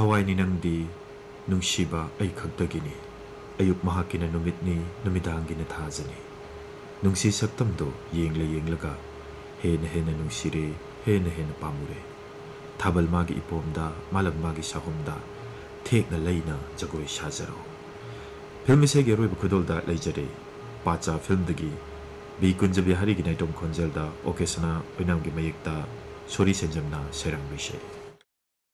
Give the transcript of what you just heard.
ꯊꯋꯥꯏꯅꯤ ꯅꯪꯗꯤ ꯅꯨꯡꯁꯤꯕ ꯑꯩ ꯈꯛꯇꯒꯤꯅꯤ ꯑꯌꯨꯛ ꯃꯍꯥꯛꯀꯤꯅ ꯅꯨꯃꯤꯠꯅꯤ ꯅꯨꯃꯤꯗꯥꯡꯒꯤꯅ ꯊꯥꯖꯅꯤ ꯅꯨꯡꯁꯤ ꯁꯛꯇꯝꯗꯣ ꯌꯦꯡꯂꯒ ꯍꯦꯟꯅ ꯍꯦꯟꯅ ꯅꯨꯡꯁꯤꯔꯦ ꯍꯦꯟꯅ ꯍꯦꯟꯅ ꯄꯥꯝꯃꯨꯔꯦ ꯊꯥꯕꯜ ꯃꯥꯒꯤ ꯏꯄꯣꯝꯗ ꯃꯥꯂꯪ ꯃꯥꯒꯤ ꯁꯥꯍꯨꯝꯗ ꯊꯦꯛꯅ ꯂꯩꯅ ꯖꯒꯣꯏ ꯁꯥꯖꯔꯣ ꯐꯤल्म इसेगी अरोइब खुदोलदा लेजरे पाचा film दगी B कुंजबी हरिगी नाइटोम खोंजलदा ओकेसना ओइनामगी मयेक्ता sorry सेंजमना Sairang Bysshe